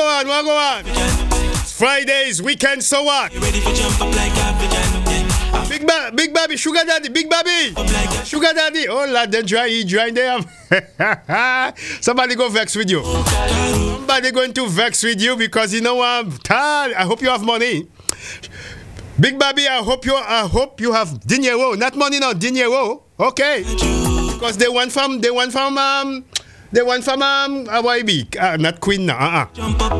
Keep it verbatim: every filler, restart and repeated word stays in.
go on, what go on? It's Fridays, weekend, so what? Big ba- Big Baby, Sugar Daddy, Big Baby, Sugar Daddy. Oh, lad, then dry, he dry them. Somebody go vex with you. Somebody going to vex with you because you know I'm tired. I hope you have money. Big Baby, I hope you I hope you have dinero, not money, no dinero. Okay, because they want from they want from um they want from um how I be uh, not Queen, uh uh.